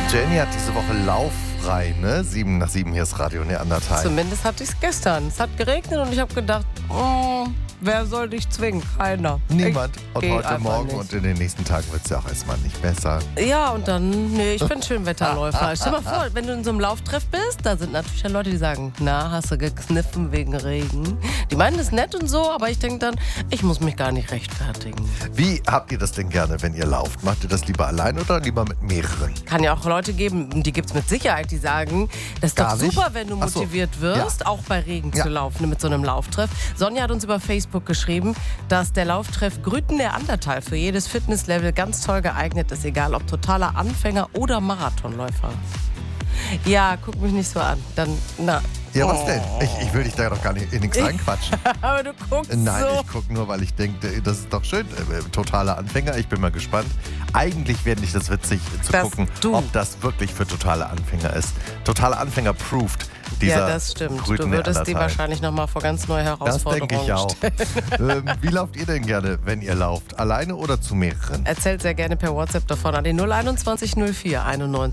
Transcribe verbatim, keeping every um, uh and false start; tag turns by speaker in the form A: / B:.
A: Jenny hat diese Woche lauffrei, ne? Sieben nach sieben, hier ist Radio Neandertal.
B: Zumindest hatte ich es gestern. Es hat geregnet und ich habe gedacht, oh, wer soll dich zwingen? Keiner.
A: Niemand.
B: Ich
A: Und
B: geh
A: heute
B: einfach
A: Morgen
B: nicht.
A: und in den nächsten Tagen wird es ja auch erstmal nicht besser.
B: Ja, und dann, nee, ich bin Schönwetterläufer. Stell dir mal vor, wenn du in so einem Lauftreff bist, da sind natürlich dann Leute, die sagen, na, hast du gekniffen wegen Regen? Die meinen das nett und so, aber ich denke dann, ich muss mich gar nicht rechtfertigen.
A: Wie habt ihr das denn gerne, wenn ihr lauft? Macht ihr das lieber allein oder lieber mit mehreren?
B: Kann ja auch Leute geben, und die gibt es mit Sicherheit, die sagen, das ist
A: Gar
B: doch
A: nicht?
B: super, wenn du
A: Ach so.
B: motiviert wirst, auch bei Regen
A: Ja.
B: zu laufen mit so einem Lauftreff. Sonja hat uns über Facebook geschrieben, dass der Lauftreff Grüten Neandertal für jedes Fitnesslevel ganz toll geeignet ist, egal ob totaler Anfänger oder Marathonläufer. Ja, guck mich nicht so an. Dann, na.
A: Ja, was denn? Ich, ich will dich da doch gar nicht in nichts reinquatschen.
B: Aber du guckst
A: Nein,
B: so.
A: ich gucke nur, weil ich denke, das ist doch schön. Äh, Totaler Anfänger, ich bin mal gespannt. Eigentlich wäre nicht das witzig zu
B: Das
A: gucken,
B: du.
A: ob das wirklich für totale Anfänger ist. Totale Anfänger proved. Dieser
B: Ja, das stimmt. Du
A: Grüten
B: würdest die
A: Neandertal.
B: wahrscheinlich nochmal vor ganz neue
A: Das
B: Herausforderungen
A: denke ich auch.
B: stellen.
A: ähm, wie lauft ihr denn gerne, wenn ihr lauft? Alleine oder zu mehreren?
B: Erzählt sehr gerne per WhatsApp davon an die null einundzwanzig null vier einundneunzig